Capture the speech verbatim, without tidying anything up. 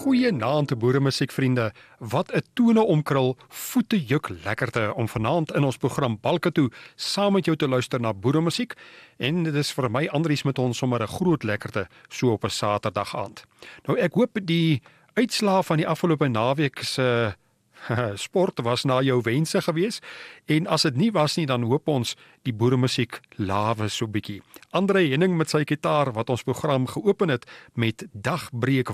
Goeienaand boeremusiekvriende, wat 'n tone omkrul, voete juk lekkerte om vanaand in ons program Balke toe saam met jou te luister na boeremusiek en dit is vir my Andries met ons sommer 'n groot lekkerte so op 'n Saterdag aand. Nou ek hoop die uitslaa van die afgelope naweek se sport was na jou wense gewees en as dit nie was nie dan hoop ons die boeremusiek lawe so bietjie. Andre Henning met sy gitaar wat ons program geopen het met Dagbreek